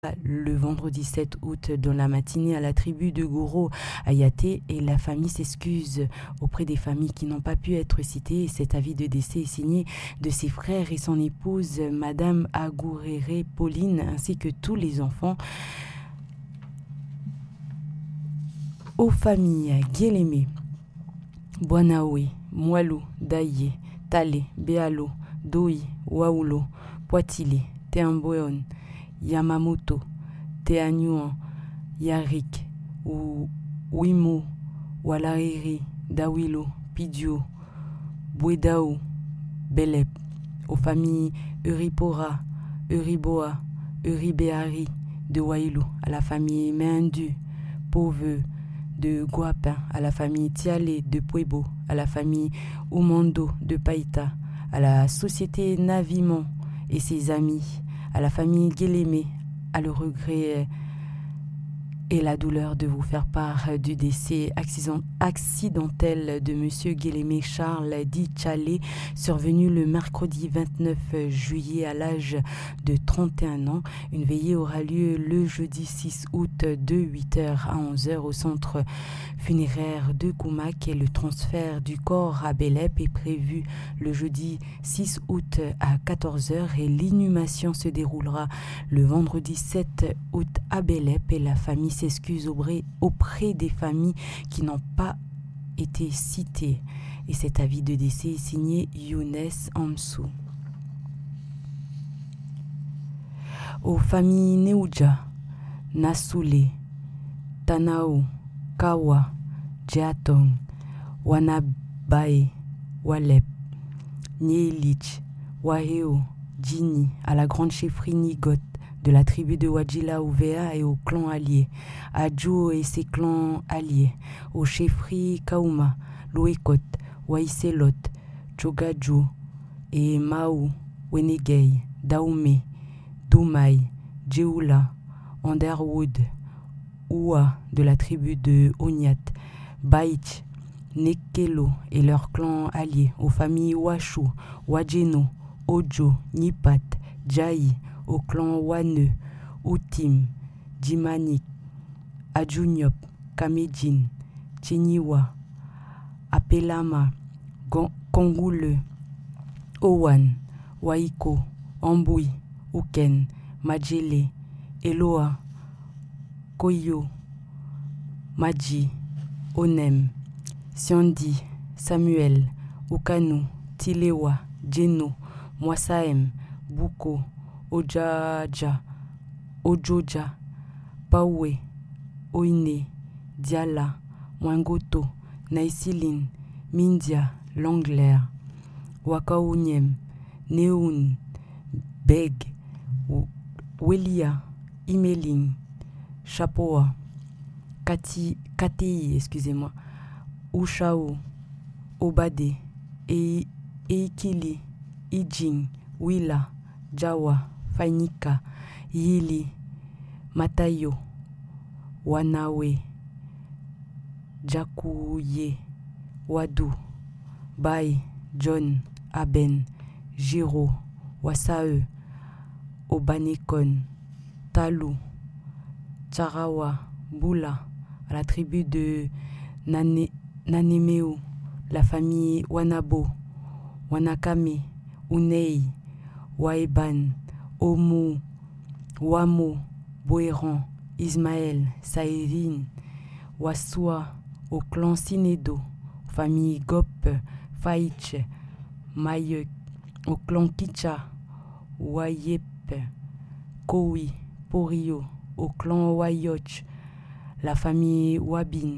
Le vendredi 7 août, dans la matinée, à la tribu de Goro Ayaté, et la famille s'excuse auprès des familles qui n'ont pas pu être citées. Cet avis de décès est signé de ses frères et son épouse, Madame Agouréré Pauline, ainsi que tous les enfants. Aux familles Guélémé, Boanaoé, Moalou, Daïé, Talé, Béalo, Doi, Waoulo, Poitilé, Teamboeon, Yamamoto, Teanyuan, Yarik, Wimo, Walariri, Dawilo, Pidio, Bouedao, Belep, aux familles Euripora, Euriboa, Euribéari de Wailo, à la famille Mendu, Pauveux de Guapin, à la famille Tialé de Puebo, à la famille Umando de Païta, à la société Navimon et ses amis, à la famille Guélémé, à le regret et la douleur de vous faire part du décès accidentel de Monsieur Guélémé Charles dit Tchalé, survenu le mercredi 29 juillet à l'âge de 31 ans. Une veillée aura lieu le jeudi 6 août de 8h à 11h au centre funéraire de Koumak, et le transfert du corps à Belep est prévu le jeudi 6 août à 14h, et l'inhumation se déroulera le vendredi 7 août à Belep, et la famille s'excuse auprès des familles qui n'ont pas été citées. Et cet avis de décès est signé Younes Amsou. Aux familles Neouja, Nasoulé, Tanao, Kawa, Djatong, Wanabae, Walep, Nielich, Waheo, Djini, à la grande chefferie Nigot, de la tribu de Wadjila Ouvea et au clan allié, à Djo et ses clans alliés, aux chefferies Kauma, Loekot, Waiselot, Chogadjo et Maou, Wenegei, Daoumé, Doumaï, Djeoula, Underwood, Oua de la tribu de Onyat, Baïch, Nekelo et leurs clans alliés, aux familles Washu, Wadjeno, Ojo, Nipat, Djaï, au clan Wane, Outim, Djimanik, Adjuniop, Kamedjin, Tchiniwa, Apelama, Kongoule, Owan, Waiko, Amboui, Ouken, Madjele, Eloa, Koyo, Madji, Onem, Siandi, Samuel, Okanu, Tilewa, Djeno, Mwasaem, Bouko, Ojaja, Ojoja, Pawe, Oine, Diala, Wangoto, Naisiline, Mindia, Langler, Wakaounyem, Neoun, Beg, Welia, Imeling, Chapoa, Katei, Ushao, Obade, Eikili, Ijing, Wila, Jawa, Fainika, Yili, Matayo, Wanawe, Jakuye, Wadu, Bai, John, Aben, Jiro, Wasae, Obanekon, Talou, Tcharawa, Boula, à la tribu de Nanemeo, la famille Wanabo, Wanakame, Unei, Waeban, Omo, Wamo, Boéran, Ismaël, Saïrine, Wassoua, au clan Sinedo, famille Gop, Faïch, Mayek, au clan Kicha, Wayep, Koui, Porio, au clan Wayoch, la famille Wabin,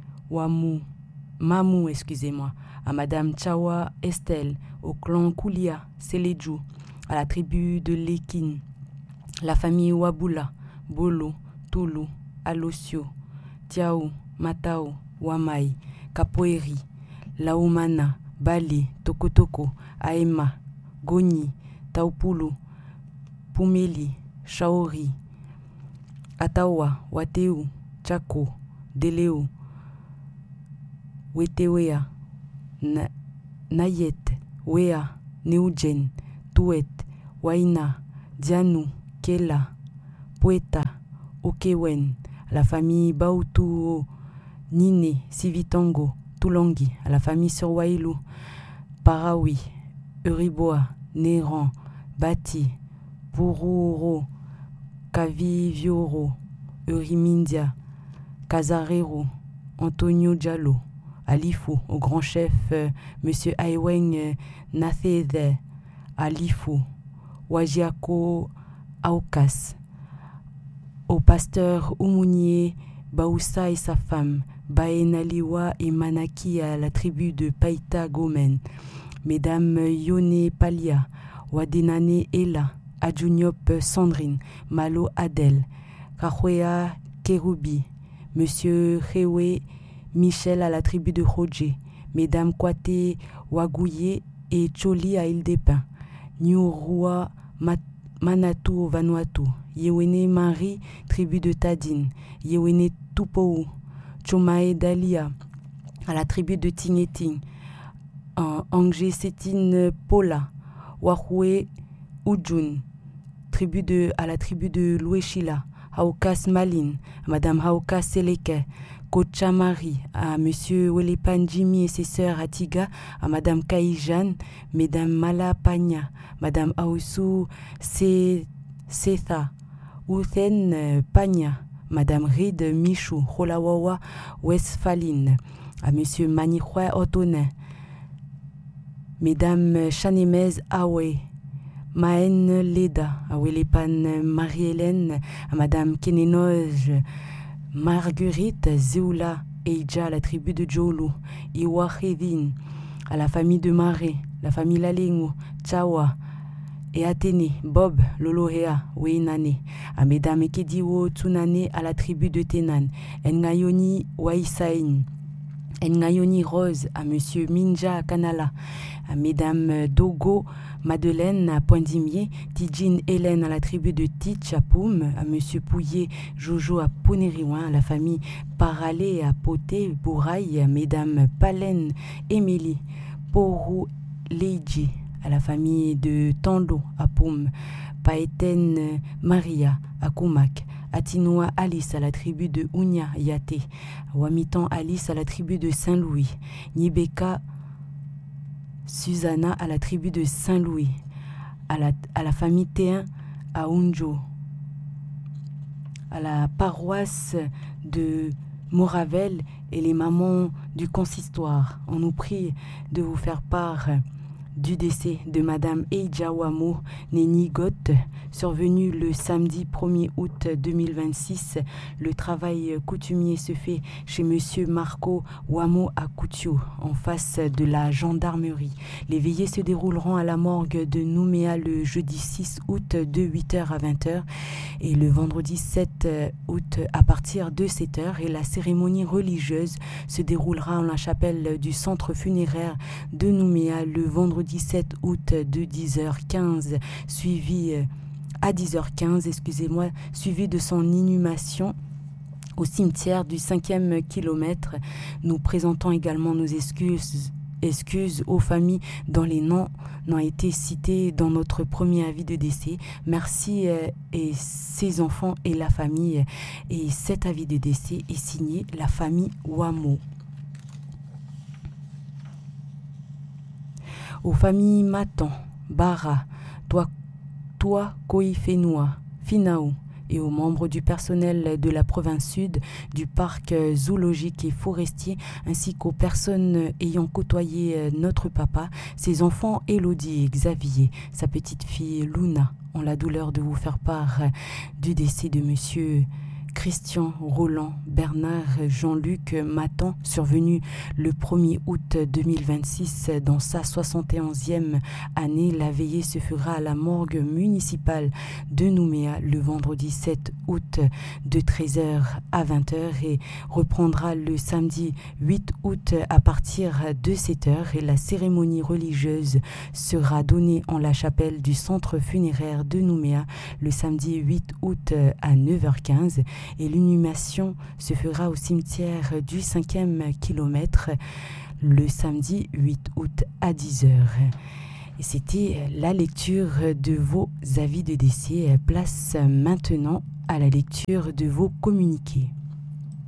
Mamou, à Madame Tchawa Estelle, au clan Koulia, Seledjou, à la tribu de Lekin, la famille Wabula, Bolo, Toulou, Alosio, Tiao, Matao, Wamai, Capoeiri, Laomana, Bali, Tokotoko, Aema, Goni, Taupulu, Pumeli, Shaori, Atawa, Wateu, Chako, Deleo, Wetewea, Nayet, Wea, Neujen, Touet, Waina, Dianou, Kela, Poeta, Okewen, à la famille Bautu Nine, Sivitango, Tulongi, à la famille Surwailou, Parawi, Uriboa, Néran, Bati, Pururo, Kavivioro, Urimindia, Casarero, Antonio Diallo, Alifou, au grand chef Monsieur Aiweng Nathede, Alifou, Wajiako Aukas, au pasteur Oumounié Baoussa et sa femme, Baenaliwa et Manaki à la tribu de Païta Gomen, Mesdames Yone Palia, Wadenane Ella, Adjuniop Sandrine, Malo Adel, Kahoea Kerubi, Monsieur Hewe Michel à la tribu de Rodje, Mesdames Kwate Wagouye et Choli à Île-des-Pins, Nyurua Manatu au Vanuatu, Yewene Marie, tribu de Tadine, Yewene Tupou, Chomae Dalia, à la tribu de Tingeting, Angé Setine Pola, Wahwe Ujun, à la tribu de Louéchila, Haoukas Malin, à Madame Haoukas Seleke, Kocha Marie, à Monsieur Welepan Jimmy et ses sœurs Atiga, à Madame Kaïjan, Mesdames Mala Pagna, Madame Aoussou Setha, Uthen Pagna, Madame Reed Michou, Holawawa Westphaline, à Monsieur Manichwe Otonin, Mesdames Chanemez Awe, Maën Leda, à Welepan Marie-Hélène, à Madame Kenenoge, Marguerite Zeoula Eija, à la tribu de Djolu, Iwa Khedin, à la famille de Maré, la famille Lalengo, Tchawa et Athénée, Bob Lolohea, Weinane, à Mesdames Ekediwo Tsunane, à la tribu de Tenan, Ngayoni Waisain, Ngayoni Rose, à Monsieur Minja Kanala, à Mesdames Dogo Madeleine à Poindimier, Tidjine Hélène à la tribu de Titch à Poum, à Monsieur Pouillet Jojo à Ponériouin, à la famille Paralé à Poté, Bouraille, à Mesdames Palen Émilie, Porou Leidji, à la famille de Tando à Poum, Paeten Maria à Koumak, Atinoa Alice à la tribu de Ounia Yaté, Wamitan Alice à la tribu de Saint-Louis, Nibeka Susanna à la tribu de Saint-Louis, à la famille Théen à Unjo, à la paroisse de Moravel et les mamans du consistoire. On nous prie de vous faire part du décès de Madame Eidjawamo Nenigot, survenu le samedi 1er août 2026. Le travail coutumier se fait chez Monsieur Marco Wamo à Koutio, en face de la gendarmerie. Les veillées se dérouleront à la morgue de Nouméa le jeudi 6 août de 8h à 20h et le vendredi 7 août à partir de 7h. Et la cérémonie religieuse se déroulera en la chapelle du centre funéraire de Nouméa le vendredi 17 août de 10h15, suivi de son inhumation au cimetière du 5e kilomètre. Nous présentons également nos excuses aux familles dont les noms n'ont été cités dans notre premier avis de décès. Merci et ses enfants et la famille. Et cet avis de décès est signé la famille Wamo. Aux familles Matan, Bara, Koifenua, Finao et aux membres du personnel de la province sud, du parc zoologique et forestier, ainsi qu'aux personnes ayant côtoyé notre papa, ses enfants Elodie et Xavier, sa petite fille Luna, ont la douleur de vous faire part du décès de monsieur Christian Roland Bernard Jean-Luc Matan, survenu le 1er août 2026 dans sa 71e année. La veillée se fera à la morgue municipale de Nouméa le vendredi 7 août de 13h à 20h et reprendra le samedi 8 août à partir de 7h. Et la cérémonie religieuse sera donnée en la chapelle du centre funéraire de Nouméa le samedi 8 août à 9h15. Et l'inhumation se fera au cimetière du 5e kilomètre le samedi 8 août à 10h. Et c'était la lecture de vos avis de décès. Place maintenant à la lecture de vos communiqués.